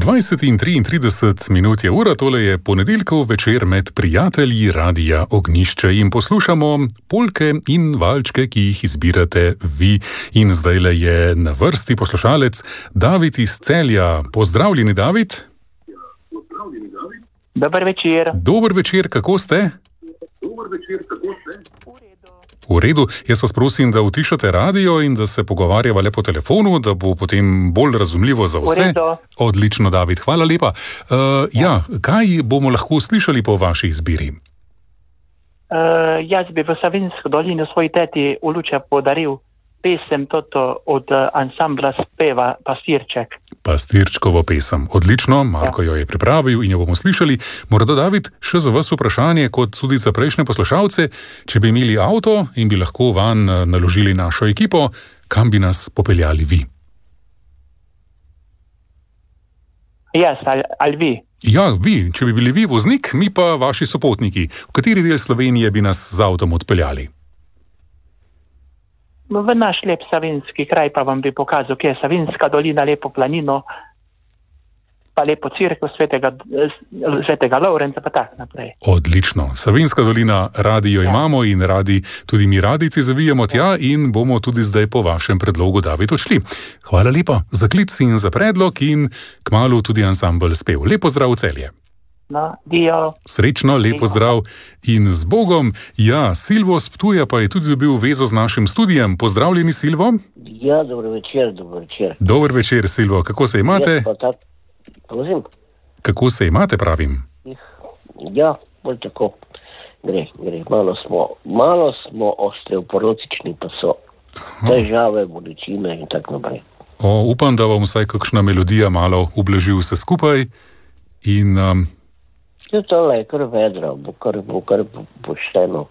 20 in 33 minut je ura, tole je ponedeljkov večer med prijatelji Radia Ognjišče in poslušamo polke in valčke, ki jih izbirate vi. In zdajle je na vrsti poslušalec David iz Celja. Pozdravljeni, David. Dober večer. Dober večer, kako ste? V redu, jaz vas prosim, da utišate radio in da se pogovarjava le po telefonu, da bo potem bolj razumljivo za vse. Odlično, David, hvala lepa. Kaj bomo lahko slišali po vaši izbiri? Jaz bi v Savinjsko dolino svoji teti v Luče podaril pesem toto od ansambla Speva Pastirček. Pastirčkovo pesem. Odlično, Marko jo je pripravil in jo bomo slišali. Morda, David, še za vas vprašanje, kot tudi za prejšnje poslušalce, če bi imeli avto in bi lahko vanj naložili našo ekipo, kam bi nas popeljali vi? Jaz ali vi? Ja, vi. Če bi bili vi voznik, mi pa vaši sopotniki. V kateri del Slovenije bi nas z avtom odpeljali? V naš lep savinjski kraj pa vam bi pokazal, kje je Savinjska dolina, lepo planino, pa lepo cerkev svetega Lovrenca, pa tak naprej. Odlično. Savinjska dolina, radio imamo in radi, tudi mi radijci zavijemo tja in bomo tudi zdaj po vašem predlogu, David, odšli. Hvala lepa za klic in za predlog in kmalu tudi ansambel Spev. Lepo zdrav, Celje. No, dio. Srečno, lepo zdrav in z Bogom. Ja, Silvo z Ptuja pa je tudi dobil vezo z našim studijem. Pozdravljeni, Silvo. Ja, dober večer, dober večer. Dober večer, Silvo. Kako se imate? Prosim? Kako se imate, pravim? Ja, bolj tako. Gre. Malo smo osteoporotični, pa so težave, bolečine in tako naprej. Upam, da vam vsaj kakšna melodija malo ublaži vse skupaj in... Tole je kar vedro, bo kar pošteno.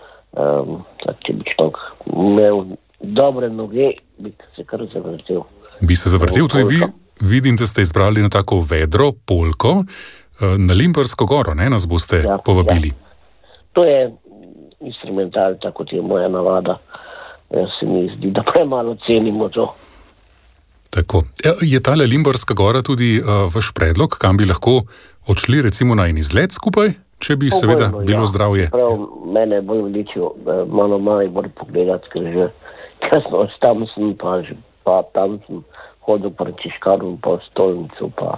Če bi človek imel dobre noge, bi se kar zavrtel. Bi se zavrtel tudi vi? Vidim, da ste izbrali na tako vedro polko na Limbarsko goro, ne? Nas boste povabili. Ja. To je instrumental, tako je moja navada. Se mi zdi, da premalo cenimo to. Tako. Je tale Limbarska gora tudi vaš predlog, kam bi lahko odšli recimo na en izlet skupaj, če bi seveda bilo zdravje? Prav, mene je bolj vličil malo bolj pogledati, ker že kasno tam sem pa tam sem hodil po Čiškaru, pa v stolnicu pa...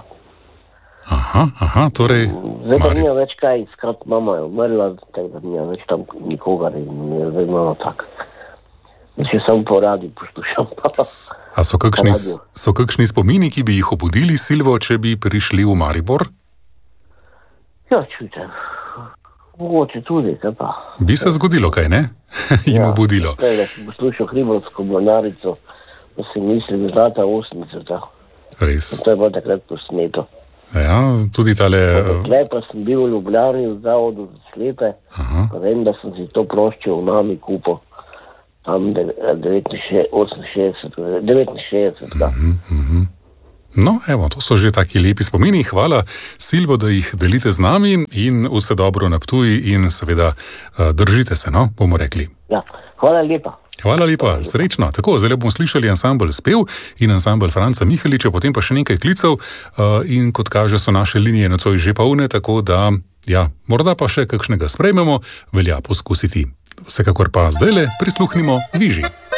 Aha, torej... Zdaj pa nija več kaj iskati, mama je umrla, tako da nija več tam nikogar in je zdaj malo tak. Če sem po radi poslušam. A so kakšni spomini, ki bi jih obudili, Silvo, če bi prišli v Maribor? Ja, čujte. Mogoče tudi, kaj pa. Bi se zgodilo, kaj ne? Jim obudilo. Ja, da sem poslušal Hribovsko mornarico, pa sem mislil, zlata 80. Res. To je bilo takrat posneto. Ja, tudi tale... Tukaj pa sem bil v Ljubljani v zavodu za slepe, pa vem, da sem si to ploščo v nami kupil. Tam 69. No, evo, to so že taki lepi spomini. Hvala, Silvo, da jih delite z nami in vse dobro na Ptuju in seveda držite se, no, bomo rekli. Ja, hvala lepa. Hvala lepa, srečno. Tako, zdaj bomo slišali ansambel Spev in ansambel Franca Mihaliča, potem pa še nekaj klicev in kot kaže so naše linije nocoj že polne, tako da, ja, morda pa še kakšnega sprejmemo, velja poskusiti. Vsekakor pa zdajle prisluhnimo Viži.